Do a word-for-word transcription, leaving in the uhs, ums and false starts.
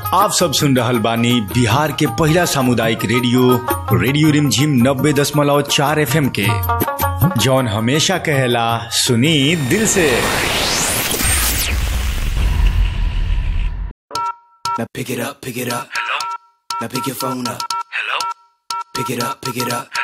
आप सब सुन रहल बानी बिहार के पहला सामुदायिक रेडियो रेडियो रिमझिम नब्बे दशमलव चार एफ एम के, जौन हमेशा कहेला सुनी दिल से। Now pick it up, pick it up. Hello. Now pick your phone up. Hello. Pick it up, pick it up.